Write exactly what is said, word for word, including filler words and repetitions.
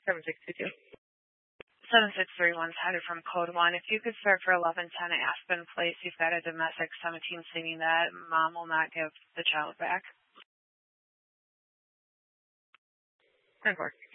seven six two two. seven six three one is headed from code one. If you could start for eleven ten Aspen Place, you've got a domestic seventeen stating that mom will not give the child back. ten four.